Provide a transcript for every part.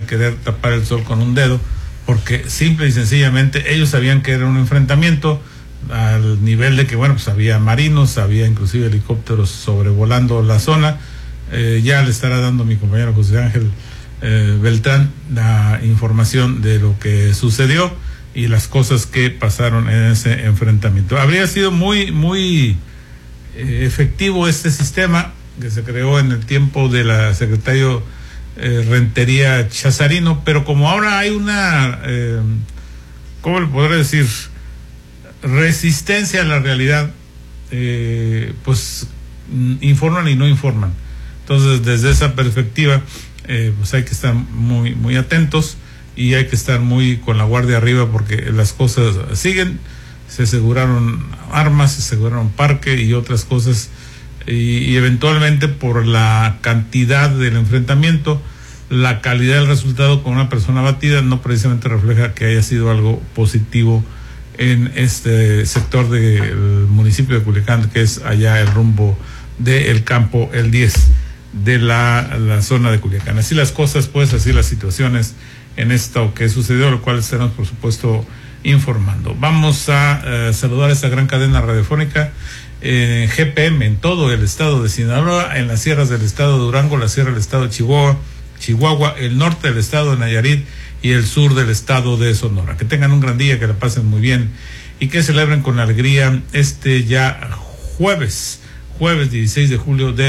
querer tapar el sol con un dedo, porque simple y sencillamente ellos sabían que era un enfrentamiento al nivel de que, bueno, pues había marinos, había inclusive helicópteros sobrevolando la zona. Ya le estará dando mi compañero José Ángel Beltrán la información de lo que sucedió y las cosas que pasaron en ese enfrentamiento. Habría sido muy efectivo este sistema que se creó en el tiempo de la secretario Rentería Chazarino, pero como ahora hay una, ¿cómo le podré decir?, resistencia a la realidad, pues informan y no informan. Entonces, desde esa perspectiva, pues hay que estar muy atentos y hay que estar muy con la guardia arriba, porque las cosas siguen. Se aseguraron armas, se aseguraron parque y otras cosas, y eventualmente por la cantidad del enfrentamiento, la calidad del resultado con una persona abatida no precisamente refleja que haya sido algo positivo en este sector del municipio de Culiacán, que es allá el rumbo del campo el 10 de la zona de Culiacán. Así las cosas, pues, así las situaciones en esto que sucedió, lo cual estaremos, por supuesto, informando. Vamos a saludar a esta gran cadena radiofónica GPM en todo el estado de Sinaloa, en las sierras del estado de Durango, la sierra del estado de Chihuahua, el norte del estado de Nayarit y el sur del estado de Sonora. Que tengan un gran día, que la pasen muy bien y que celebren con alegría ya jueves 16 de julio de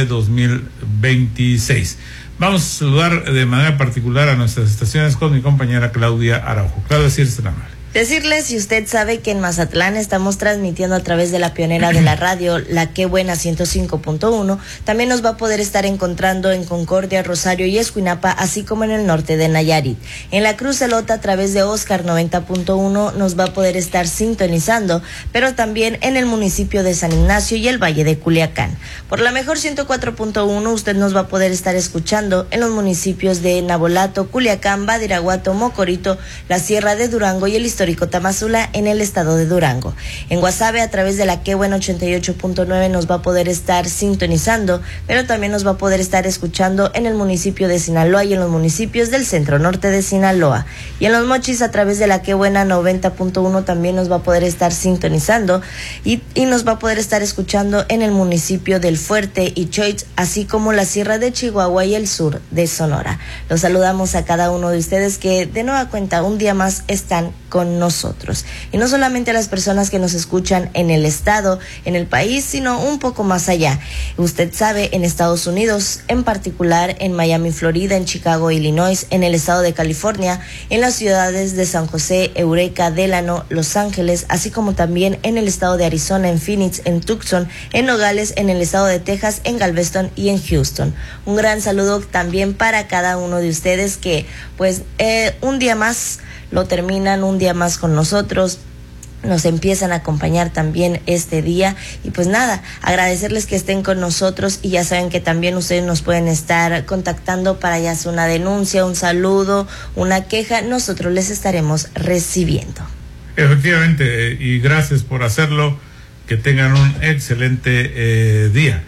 2026. Vamos a saludar de manera particular a nuestras estaciones con mi compañera Claudia Araujo. Claudia, sí, eres tan amable. Decirles, si usted sabe que en Mazatlán estamos transmitiendo a través de la pionera de la radio, la Qué Buena 105.1, también nos va a poder estar encontrando en Concordia, Rosario y Escuinapa, así como en el norte de Nayarit. En la Cruz Elota, a través de Oscar 90.1, nos va a poder estar sintonizando, pero también en el municipio de San Ignacio y el Valle de Culiacán. Por la mejor 104.1, usted nos va a poder estar escuchando en los municipios de Nabolato, Culiacán, Badiraguato, Mocorito, la Sierra de Durango y el histórico Tamazula en el estado de Durango. En Guasave, a través de la Qué Buena 88.9, nos va a poder estar sintonizando, pero también nos va a poder estar escuchando en el municipio de Sinaloa y en los municipios del centro norte de Sinaloa. Y en Los Mochis, a través de la Qué Buena 90.1, también nos va a poder estar sintonizando y nos va a poder estar escuchando en el municipio del Fuerte y Choix, así como la Sierra de Chihuahua y el sur de Sonora. Los saludamos a cada uno de ustedes que de nueva cuenta un día más están con nosotros. Y no solamente a las personas que nos escuchan en el estado, en el país, sino un poco más allá. Usted sabe, en Estados Unidos, en particular en Miami, Florida, en Chicago, Illinois, en el estado de California, en las ciudades de San José, Eureka, Delano, Los Ángeles, así como también en el estado de Arizona, en Phoenix, en Tucson, en Nogales, en el estado de Texas, en Galveston y en Houston. Un gran saludo también para cada uno de ustedes que, pues, un día más lo terminan, un día más con nosotros, nos empiezan a acompañar también este día. Y pues nada, agradecerles que estén con nosotros, y ya saben que también ustedes nos pueden estar contactando para ya sea una denuncia, un saludo, una queja, nosotros les estaremos recibiendo. Efectivamente, y gracias por hacerlo, que tengan un excelente día.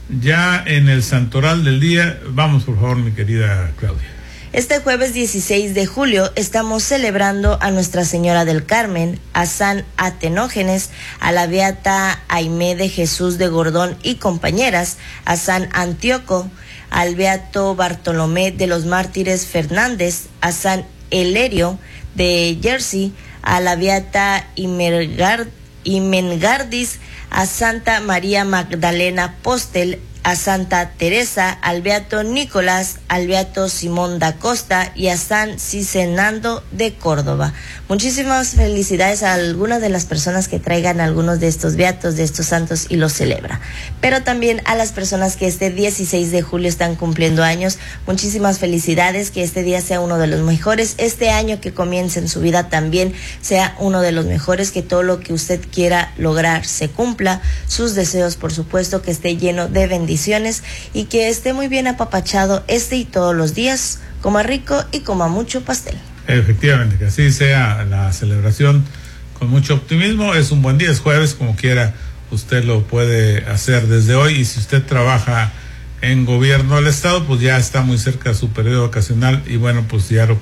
Ya en el santoral del día, vamos por favor, mi querida Claudia. Este jueves 16 de julio estamos celebrando a Nuestra Señora del Carmen, a San Atenógenes, a la Beata Aimé de Jesús de Gordón y compañeras, a San Antíoco, al Beato Bartolomé de los Mártires Fernández, a San Elerio de Jersey, a la Beata Imengardis, a Santa María Magdalena Postel, a Santa Teresa, al Beato Nicolás, al Beato Simón da Costa y a San Cisenando de Córdoba. Muchísimas felicidades a algunas de las personas que traigan algunos de estos beatos, de estos santos, y los celebra. Pero también a las personas que este 16 de julio están cumpliendo años, muchísimas felicidades, que este día sea uno de los mejores, este año que comience en su vida también sea uno de los mejores, que todo lo que usted quiera lograr se cumpla, sus deseos, por supuesto, que esté lleno de bendiciones y que esté muy bien apapachado este y todos los días, coma rico y coma mucho pastel. Efectivamente, que así sea la celebración con mucho optimismo. Es un buen día, es jueves, como quiera usted lo puede hacer desde hoy, y si usted trabaja en gobierno del estado, pues ya está muy cerca de su periodo vacacional, y bueno, pues ya lo